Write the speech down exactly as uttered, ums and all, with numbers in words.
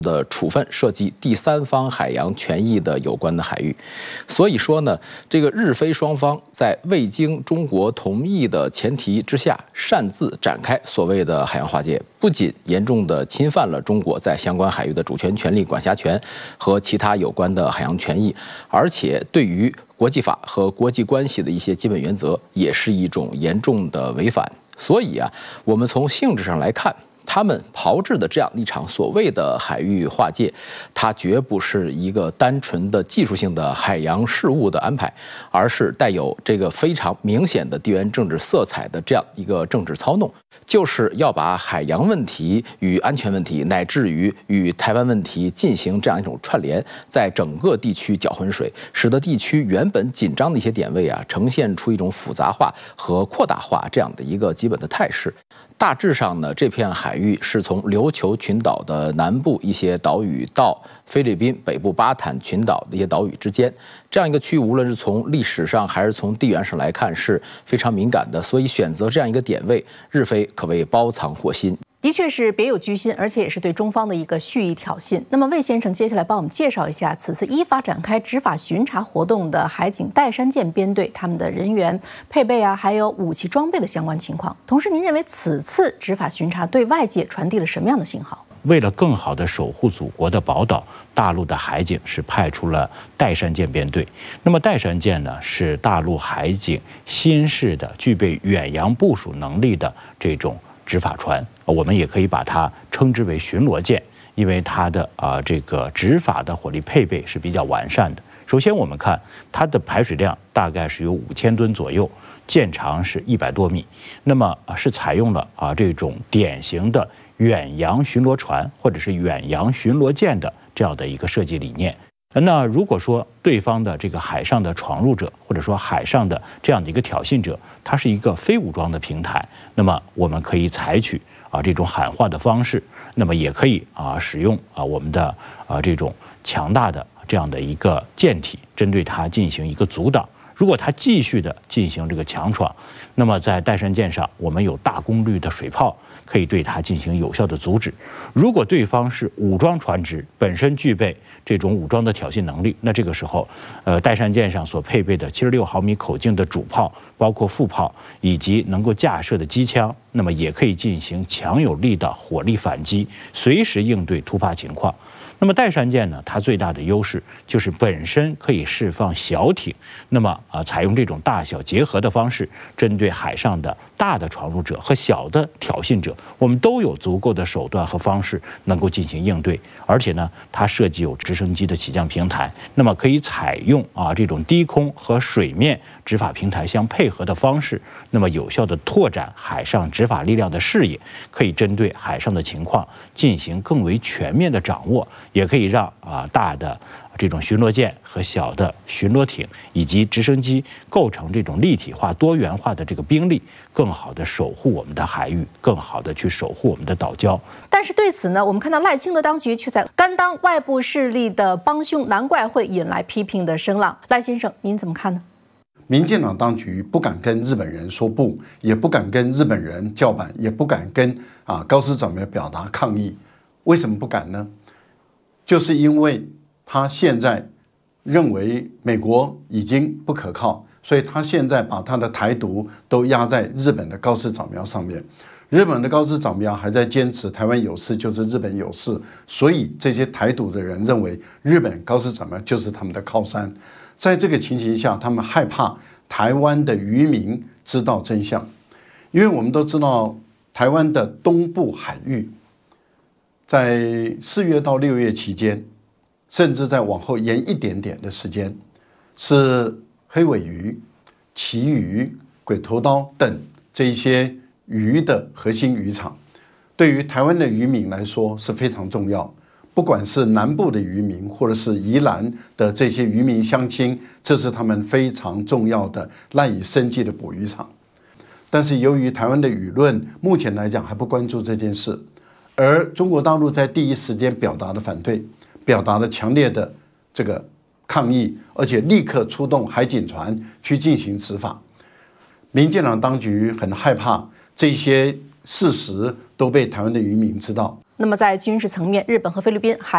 的处分涉及第三方海洋权益的有关的海域，所以说呢，这个日菲双方在未经中国同意的前提之下，擅自展开所谓的海洋划界，不仅严重的侵犯了中国在相关海域的主权、权利、管辖权和其他有关的海洋权益，而且对于国际法和国际关系的一些基本原则，也是一种严重的违反。所以啊，我们从性质上来看，他们炮制的这样一场所谓的海域划界，它绝不是一个单纯的技术性的海洋事务的安排，而是带有这个非常明显的地缘政治色彩的这样一个政治操弄，就是要把海洋问题与安全问题，乃至于与台湾问题进行这样一种串联，在整个地区搅浑水，使得地区原本紧张的一些点位啊，呈现出一种复杂化和扩大化这样的一个基本的态势。大致上呢，这片海域是从琉球群岛的南部一些岛屿到菲律宾北部巴坦群岛的一些岛屿之间，这样一个区域，无论是从历史上还是从地缘上来看，是非常敏感的。所以选择这样一个点位，日菲可谓包藏祸心。 的确是别有居心，而且也是对中方的一个蓄意挑衅。那么魏先生接下来帮我们介绍一下此次依法展开执法巡查活动的海警岱山舰编队他们的人员配备啊，还有武器装备的相关情况。同时，您认为此次执法巡查对外界传递了什么样的信号？ 为了更好地守护祖国的宝岛，大陆的海警是派出了岱山舰编队。那么岱山舰呢，是大陆海警新式的具备远洋部署能力的这种执法船，我们也可以把它称之为巡逻舰，因为它的啊、呃、这个执法的火力配备是比较完善的。首先，我们看它的排水量大概是有五千吨左右，舰长是一百多米，那么啊是采用了啊这种典型的远洋巡逻船或者是远洋巡逻舰的这样的一个设计理念。那如果说对方的这个海上的闯入者，或者说海上的这样的一个挑衅者，它是一个非武装的平台，那么我们可以采取啊这种喊话的方式，那么也可以啊使用啊我们的啊这种强大的这样的一个舰体，针对它进行一个阻挡。如果它继续的进行这个强闯，那么在岱山舰上，我们有大功率的水炮，可以对它进行有效的阻止。如果对方是武装船只，本身具备这种武装的挑衅能力，那这个时候，呃，岱山舰上所配备的七十六毫米口径的主炮，包括副炮以及能够架设的机枪，那么也可以进行强有力的火力反击，随时应对突发情况。那么岱山舰呢，它最大的优势就是本身可以释放小艇，那么啊，采用这种大小结合的方式，针对海上的大的闯入者和小的挑衅者，我们都有足够的手段和方式能够进行应对。而且呢，它设计有直升机的起降平台，那么可以采用啊这种低空和水面执法平台相配合的方式，那么有效的拓展海上执法力量的视野，可以针对海上的情况进行更为全面的掌握。也可以让啊大的这种巡逻舰和小的巡逻艇以及直升机构成这种立体化、多元化的这个兵力，更好的守护我们的海域，更好的去守护我们的岛礁。 但是对此呢，我们看到赖清德当局却在甘当外部势力的帮凶，难怪会引来批评的声浪。赖先生，您怎么看呢？ 民进党当局不敢跟日本人说不，也不敢跟日本人叫板，也不敢跟啊高市早苗表达抗议。为什么不敢呢？就是因为他现在认为美国已经不可靠，所以他现在把他的台独都压在日本的高市早苗上面。日本的高市早苗还在坚持台湾有事就是日本有事，所以这些台独的人认为日本高市早苗就是他们的靠山。在这个情形下，他们害怕台湾的渔民知道真相，因为我们都知道台湾的东部海域在四月到六月期间，甚至在往后延一点点的时间，是黑尾鱼、旗鱼、鬼头刀等这一些鱼的核心渔场，对于台湾的渔民来说是非常重要。不管是南部的渔民，或者是宜兰的这些渔民乡亲，这是他们非常重要的赖以生计的捕鱼场。但是由于台湾的舆论目前来讲还不关注这件事，而中国大陆在第一时间表达了反对，表达了强烈的这个抗议，而且立刻出动海警船去进行执法。民进党当局很害怕这些事实都被台湾的渔民知道。 那么在军事层面，日本和菲律宾还